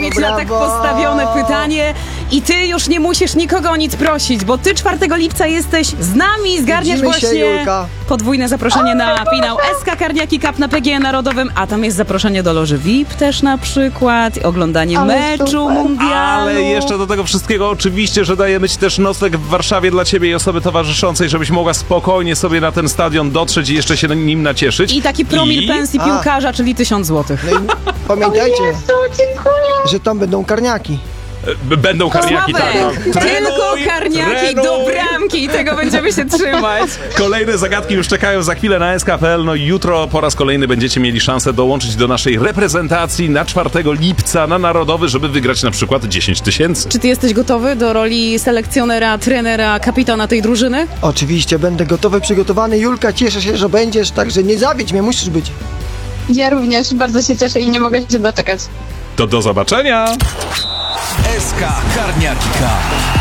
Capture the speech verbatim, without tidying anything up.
mieć na tak postawione pytanie i ty już nie musisz nikogo o nic prosić, bo ty czwartego lipca jesteś z nami, zgarniasz Widzimy się, właśnie Julka. podwójne zaproszenie na finał S K Karniaki Cup na P G E Narodowym, a tam jest zaproszenie do loży V I P też na przykład, oglądanie Ale meczu super. mundialu. Ale jeszcze do tego wszystkiego oczywiście, że dajemy ci też nocleg w Warszawie dla ciebie i osoby towarzyszącej, żebyś mogła spokojnie sobie na ten stadion dotrzeć i jeszcze się nim nacieszyć. I taki promil I- pensji A. piłkarza, czyli tysiąc złotych. No i pamiętajcie, Jezu, dziękuję. że tam będą karniaki. B- Będą karniaki, tak. Sławek, no. tylko karniaki do trenuj. bramki i tego będziemy się trzymać. Kolejne zagadki już czekają za chwilę na S K kropka P L. No i jutro po raz kolejny będziecie mieli szansę dołączyć do naszej reprezentacji na czwartego lipca na Narodowy, żeby wygrać na przykład dziesięć tysięcy. Czy ty jesteś gotowy do roli selekcjonera, trenera, kapitana tej drużyny? Oczywiście, będę gotowy, przygotowany. Julka, cieszę się, że będziesz, także nie zawiedź mnie, musisz być. Ja również bardzo się cieszę i nie mogę się doczekać. To do zobaczenia! S K Karniaki Cup.